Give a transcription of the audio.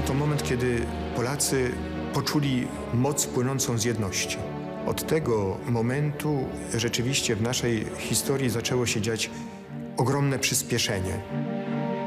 był to moment, kiedy Polacy poczuli moc płynącą z jedności. Od tego momentu rzeczywiście w naszej historii zaczęło się dziać ogromne przyspieszenie.